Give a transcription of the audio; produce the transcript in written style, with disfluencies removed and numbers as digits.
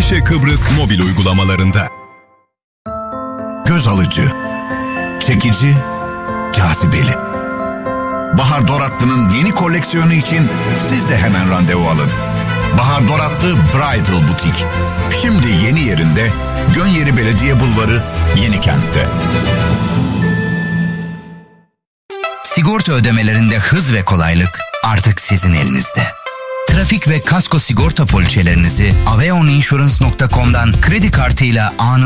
Menekşe Kıbrıs mobil uygulamalarında. Göz alıcı, çekici, cazibeli. Bahar Doratlı'nın yeni koleksiyonu için siz de hemen randevu alın. Bahar Doratlı Bridal Butik. Şimdi yeni yerinde, Gönyeri Belediye Bulvarı, Yenikent'te. Sigorta ödemelerinde hız ve kolaylık artık sizin elinizde. Trafik ve kasko sigorta poliçelerinizi aveoninsurance.com'dan kredi kartıyla anında